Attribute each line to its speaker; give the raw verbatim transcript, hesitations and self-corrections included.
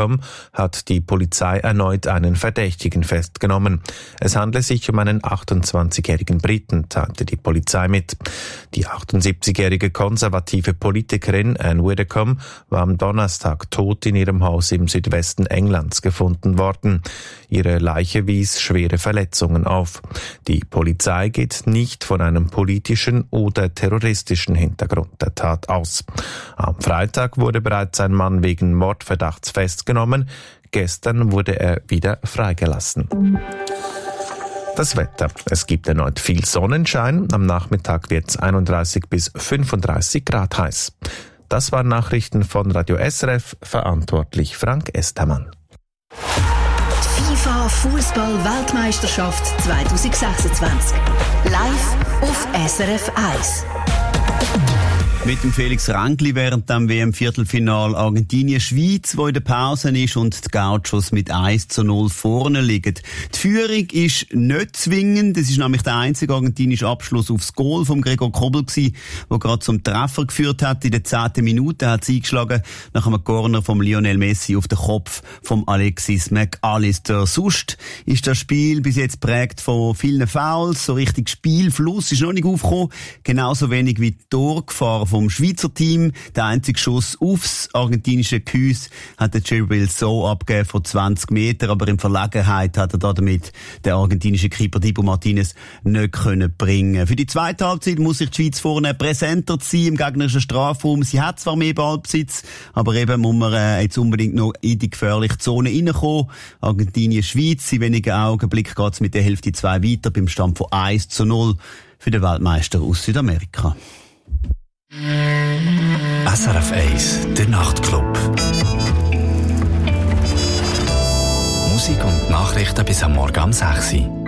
Speaker 1: Vodacom hat die Polizei erneut einen Verdächtigen festgenommen. Es handle sich um einen achtundzwanzigjährigen Briten, teilte die Polizei mit. Die achtundsiebzigjährige konservative Politikerin Anne Widdecombe war am Donnerstag tot in ihrem Haus im Südwesten Englands gefunden worden. Ihre Leiche wies schwere Verletzungen auf. Die Polizei geht nicht von einem politischen oder terroristischen Hintergrund der Tat aus. Am Freitag wurde bereits ein Mann wegen Mordverdachts festgenommen. Gestern wurde er wieder freigelassen. Das Wetter. Es gibt erneut viel Sonnenschein. Am Nachmittag wird es einunddreißig bis fünfunddreißig Grad heiß. Das waren Nachrichten von Radio S R F, verantwortlich Frank Estermann.
Speaker 2: FIFA Fußball-Weltmeisterschaft zwanzig sechsundzwanzig. Live auf S R F eins.
Speaker 3: Mit dem Felix Rankli während dem W M-Viertelfinal Argentinien-Schweiz, wo in der Pause ist und die Gauchos mit eins zu null vorne liegen. Die Führung ist nicht zwingend. Es ist nämlich der einzige argentinische Abschluss aufs Goal vom Gregor Kobel gewesen, der gerade zum Treffer geführt hat. In der zehnten Minute hat sie eingeschlagen nach einem Corner vom Lionel Messi auf den Kopf vom Alexis McAllister. Sonst ist das Spiel bis jetzt prägt von vielen Fouls. So richtig Spielfluss ist noch nicht aufgekommen. Genauso wenig wie die Torgefahr vom Schweizer Team. Der einzige Schuss aufs argentinische Gehäuse hat der Gilberto so abgegeben von zwanzig Meter, aber in Verlegenheit hat er damit den argentinischen Keeper Dibu Martinez nicht können bringen. Für die zweite Halbzeit muss sich die Schweiz vorne präsenter sein im gegnerischen Strafraum. Sie hat zwar mehr Ballbesitz, aber eben muss man äh, jetzt unbedingt noch in die gefährliche Zone reinkommen. Argentinien, Schweiz, in wenigen Augenblicken geht es mit der Hälfte zwei weiter beim Stand von eins zu null für den Weltmeister aus Südamerika.
Speaker 4: S R F eins, der Nachtclub. Musik und Nachrichten bis am Morgen um sechs Uhr.